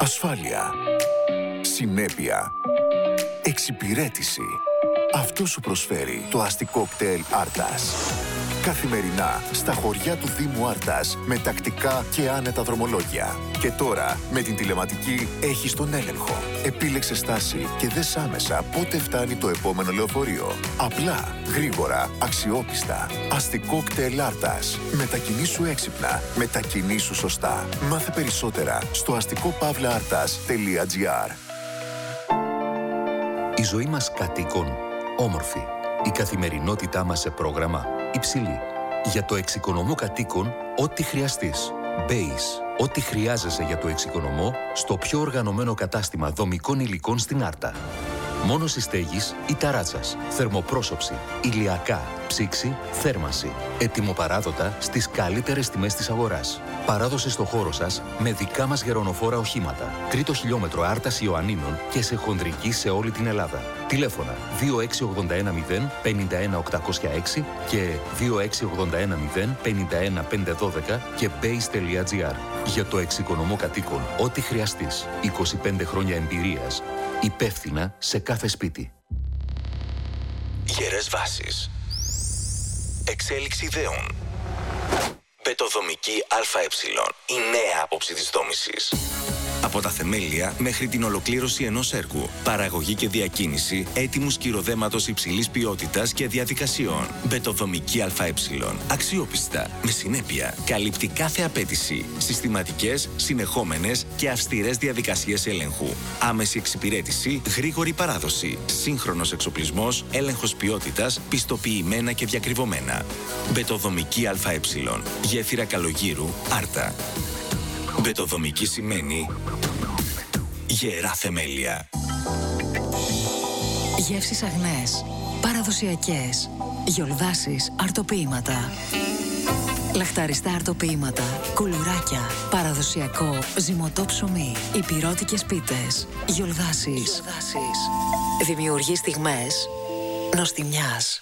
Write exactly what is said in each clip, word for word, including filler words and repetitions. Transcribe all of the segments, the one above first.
Ασφάλεια. Συνέπεια. Εξυπηρέτηση. Αυτό σου προσφέρει το αστικό κτέλ Άρτας. Καθημερινά στα χωριά του Δήμου Άρτας με τακτικά και άνετα δρομολόγια. Και τώρα με την τηλεματική έχεις τον έλεγχο. Επίλεξε στάση και δες άμεσα πότε φτάνει το επόμενο λεωφορείο. Απλά, γρήγορα, αξιόπιστα. Αστικό κτέλ Άρτας. Μετακινήσου έξυπνα. Μετακινήσου σωστά. Μάθε περισσότερα στο αστικό παύλα άρτας τελεία τζι άρ. Η ζωή μας κατοίκων όμορφη. Η καθημερινότητά μας σε πρόγραμμα υψηλή. Για το εξοικονομώ κατοίκων, ό,τι χρειαστείς. Base. Ό,τι χρειάζεσαι για το εξοικονομώ στο πιο οργανωμένο κατάστημα δομικών υλικών στην Άρτα. Μόνωση στέγης ή ταράτσας, θερμοπρόσωψη, ηλιακά, ψήξη, θέρμανση. Ετοιμοπαράδοτα στις καλύτερες τιμές της αγοράς. Παράδοση στο χώρο σας με δικά μας γερονοφόρα οχήματα. Τρίτο χιλιόμετρο Άρτας Ιωαννίνων και σε χονδρική σε όλη την Ελλάδα. Τηλέφωνα δύο έξι ογδόντα ένα μηδέν πενήντα ένα οκτακόσια έξι και δύο έξι ογδόντα ένα μηδέν πενήντα ένα πεντακόσια δώδεκα και base τελεία τζι άρ. Για το εξοικονομώ κατοίκων, ό,τι χρειαστείς. είκοσι πέντε χρόνια εμπειρίας. Υπεύθυνα σε κάθε σπίτι. Γερές βάσεις. Εξέλιξη ιδεών. Μπετοδομική ΑΕ. Η νέα άποψη της δόμησης. Από τα θεμέλια μέχρι την ολοκλήρωση ενός έργου. Παραγωγή και διακίνηση έτοιμου σκυροδέματος υψηλής ποιότητας και διαδικασιών. Μπετοδομική ΑΕ. Αξιόπιστα, με συνέπεια. Καλύπτει κάθε απέτηση. Συστηματικές, συνεχόμενες και αυστηρές διαδικασίες ελέγχου. Άμεση εξυπηρέτηση, γρήγορη παράδοση. Σύγχρονος εξοπλισμός, έλεγχος ποιότητας, πιστοποιημένα και διακριβωμένα. Μπετοδομική ΑΕ. Γέφυρα Καλογύρου, Άρτα. Μπετοδομική σημαίνει γερά θεμέλια. Γεύσεις αγνές, παραδοσιακές, γιολδάσεις, αρτοποίηματα. Λαχταριστά αρτοποίηματα, κουλουράκια, παραδοσιακό, ζυμωτό ψωμί, υπηρώτικες πίτες, γιολδάσεις. Δημιουργεί στιγμές νοστιμιάς.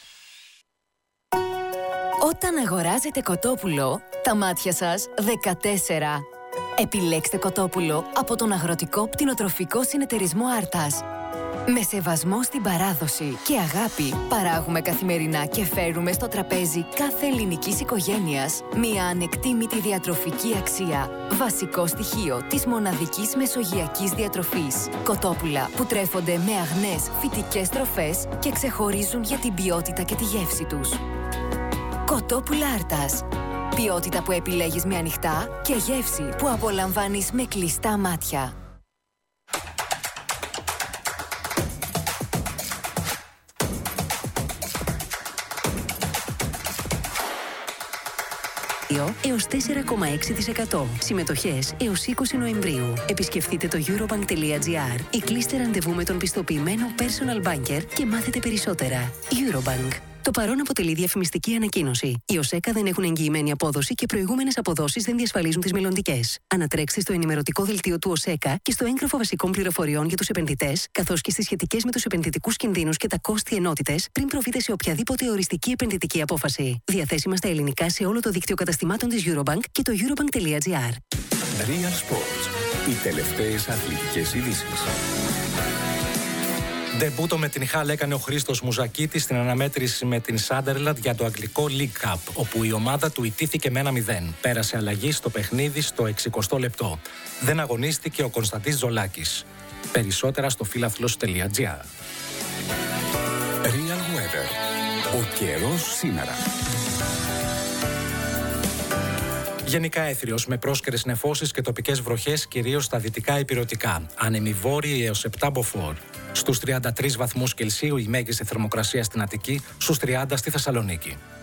Όταν αγοράζετε κοτόπουλο, τα μάτια σας δεκατέσσερα. Επιλέξτε κοτόπουλο από τον Αγροτικό Πτηνοτροφικό Συνεταιρισμό Άρτας. Με σεβασμό στην παράδοση και αγάπη παράγουμε καθημερινά και φέρουμε στο τραπέζι κάθε ελληνικής οικογένειας μια ανεκτήμητη διατροφική αξία. Βασικό στοιχείο της μοναδικής μεσογειακής διατροφής. Κοτόπουλα που τρέφονται με αγνές φυτικές τροφές και ξεχωρίζουν για την ποιότητα και τη γεύση τους. Κοτόπουλα Άρτας. Ποιότητα που επιλέγεις με ανοιχτά και γεύση που απολαμβάνεις με κλειστά μάτια. έως τέσσερα κόμμα έξι τοις εκατό. Συμμετοχές έως είκοσι Νοεμβρίου. Επισκεφτείτε το eurobank τελεία τζι άρ ή κλείστε ραντεβού με τον πιστοποιημένο personal banker και μάθετε περισσότερα. Eurobank. Το παρόν αποτελεί διαφημιστική ανακοίνωση. Οι ΟΣΕΚΑ δεν έχουν εγγυημένη απόδοση και προηγούμενες αποδόσεις δεν διασφαλίζουν τις μελλοντικές. Ανατρέξτε στο ενημερωτικό δελτίο του ΟΣΕΚΑ και στο έγγραφο βασικών πληροφοριών για τους επενδυτές, καθώς και στις σχετικές με τους επενδυτικούς κινδύνους και τα κόστη ενότητες, πριν προβείτε σε οποιαδήποτε οριστική επενδυτική απόφαση. Διαθέσιμα στα ελληνικά σε όλο το δίκτυο καταστημάτων της Eurobank και το eurobank τελεία τζι άρ. Real Sports. Οι τελευταίες αθλητικές ειδήσεις. Ντεμπούτο με την Χάλ έκανε ο Χρήστος Μουζακίτης στην αναμέτρηση με την Σάντερλαντ για το αγγλικό League Cup, όπου η ομάδα του ιτήθηκε με ένα μηδέν. Πέρασε αλλαγή στο παιχνίδι στο εξηκοστό λεπτό. Δεν αγωνίστηκε ο Κωνσταντής Ζολάκης. Περισσότερα στο φίλαθλος τελεία τζι άρ. Real Weather. Ο καιρός σήμερα. Γενικά έθριος με πρόσκαιρες νεφώσεις και τοπικές βροχές κυρίως στα δυτικά ηπειρωτικά. Άνεμοι βόρειοι έως επτά μποφόρ. Στους τριάντα τρεις βαθμούς Κελσίου η μέγιστη θερμοκρασία στην Αττική, στους τριάντα στη Θεσσαλονίκη.